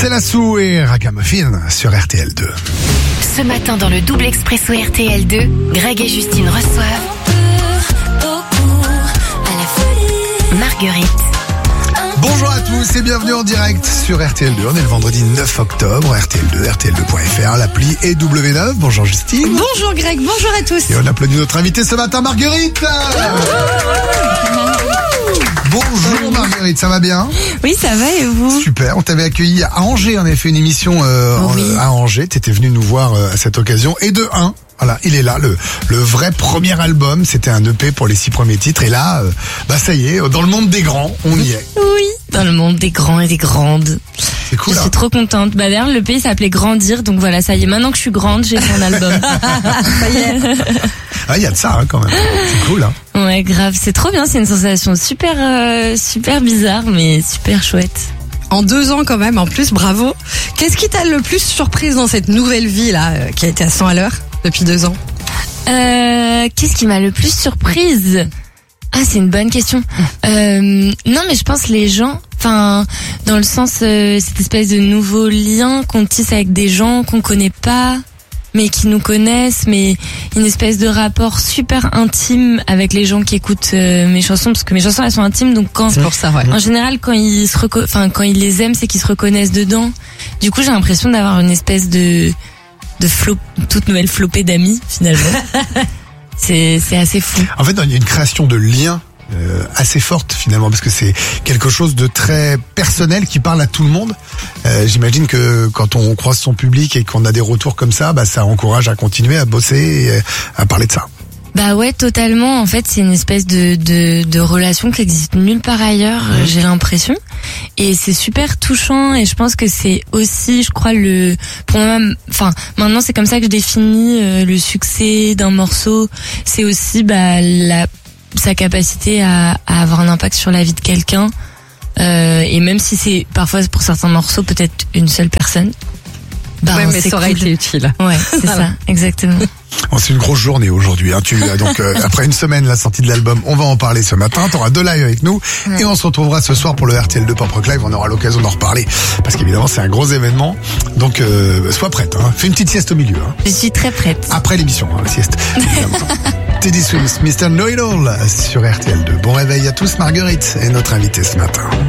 C'est Lassou et Ragamuffin sur RTL2. Ce matin dans le double expresso RTL2, Greg et Justine reçoivent Marguerite. Bonjour à tous et bienvenue en direct sur RTL2. On est le vendredi 9 octobre, RTL2, RTL2.fr, l'appli et W9. Bonjour Justine. Bonjour Greg, bonjour à tous. Et on applaudit notre invité ce matin, Marguerite. Bonjour Marguerite, ça va bien? Oui, ça va et vous? Super, on t'avait accueilli à Angers, on avait fait une émission à Angers, t'étais venu nous voir à cette occasion. Et de 1, voilà, il est là, le vrai premier album, c'était un EP pour les 6 premiers titres. Et là, ça y est, dans le monde des grands, on y est. Oui, dans le monde des grands et des grandes. C'est cool. Je suis trop contente. D'ailleurs, le EP s'appelait Grandir, donc voilà, ça y est, maintenant que je suis grande, j'ai fait un album. Ça y est. Ah, il y a de ça quand même, c'est cool. Ouais, grave, c'est trop bien, c'est une sensation super bizarre, mais super chouette. En 2 ans quand même, en plus, bravo. Qu'est-ce qui t'a le plus surprise dans cette nouvelle vie là, qui a été à 100 à l'heure depuis 2 ans? Qu'est-ce qui m'a le plus surprise? Ah, c'est une bonne question. Non, mais je pense les gens, dans le sens cette espèce de nouveau lien qu'on tisse avec des gens qu'on connaît pas, mais qui nous connaissent, mais une espèce de rapport super intime avec les gens qui écoutent mes chansons, parce que mes chansons elles sont intimes, donc C'est pour ça, ouais. en général quand ils quand ils les aiment, c'est qu'ils se reconnaissent dedans. Du coup, j'ai l'impression d'avoir une espèce de toute nouvelle flopée d'amis finalement. C'est assez fou. En fait, il y a une création de liens assez forte finalement, parce que c'est quelque chose de très personnel qui parle à tout le monde. J'imagine que quand on croise son public et qu'on a des retours comme ça, ça encourage à continuer à bosser et à parler de ça. Bah ouais, totalement. En fait, c'est une espèce de relation qui existe nulle part ailleurs, j'ai l'impression. Et c'est super touchant, et je pense que c'est aussi, je crois, pour moi, maintenant c'est comme ça que je définis le succès d'un morceau. C'est aussi, sa capacité à avoir un impact sur la vie de quelqu'un. Et même si c'est parfois pour certains morceaux peut-être une seule personne. Ouais, mais c'est ça aurait cool. été utile. Ouais, c'est ça, exactement. C'est une grosse journée aujourd'hui. Tu as donc après une semaine la sortie de l'album, on va en parler ce matin. T'auras 2 lives avec nous et on se retrouvera ce soir pour le RTL2 Pop Rock Live. On aura l'occasion d'en reparler parce qu'évidemment c'est un gros événement. Donc sois prête. Fais une petite sieste au milieu. Je suis très prête. Après l'émission, la sieste. Teddy Swims, Mr. Know It All sur RTL2. Bon réveil à tous, Marguerite est notre invitée ce matin.